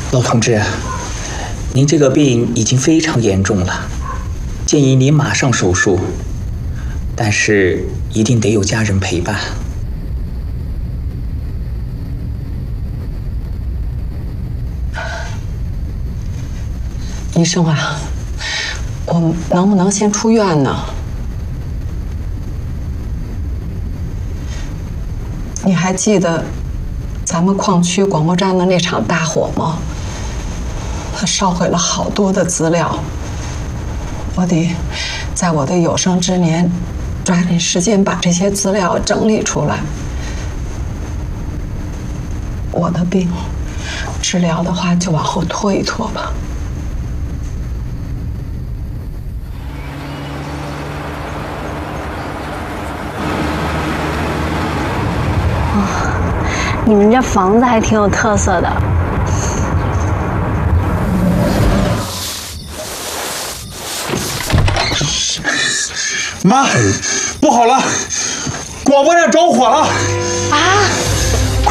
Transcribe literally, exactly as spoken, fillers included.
老同志，您这个病已经非常严重了，建议您马上手术，但是一定得有家人陪伴。 医生啊，我能不能先出院呢？你还记得咱们矿区广播站的那场大火吗？它烧毁了好多的资料，我得在我的有生之年抓紧时间把这些资料整理出来。我的病治疗的话，就往后拖一拖吧。 你们这房子还挺有特色的。 妈，不好了，广播站着火了！